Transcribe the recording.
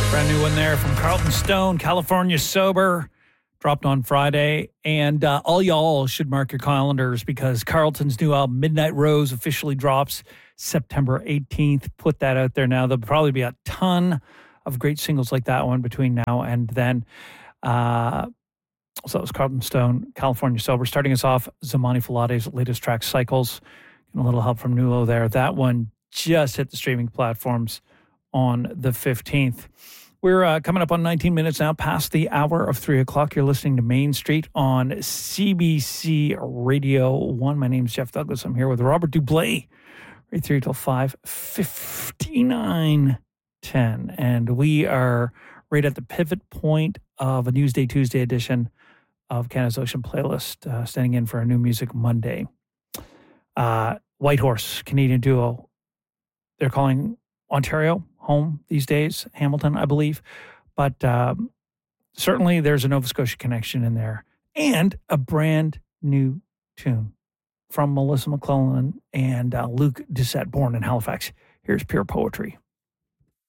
Brand new one there from Carlton Stone, California Sober, dropped on Friday. And all y'all should mark your calendars because Carlton's new album, Midnight Rose, officially drops September 18th. Put that out there now. There'll probably be a ton of great singles like that one between now and then. So it was Carlton Stone, California Sober. Starting us off, Zamani Filade's latest track, Cycles. And a little help from Nulo there. That one just hit the streaming platforms on the 15th. We're coming up on 19 minutes now, past the hour of 3 o'clock. You're listening to Main Street on CBC Radio 1. My name's Jeff Douglas. I'm here with Robert Dublé, right through till 5:59:10. And we are right at the pivot point of a Newsday Tuesday edition of Canada's Ocean Playlist, standing in for a New Music Monday. Whitehorse, Canadian duo. They're calling Ontario home these days, Hamilton, I believe. But certainly there's a Nova Scotia connection in there. And a brand new tune from Melissa McClellan and Luke Doucette, born in Halifax. Here's Pure Poetry.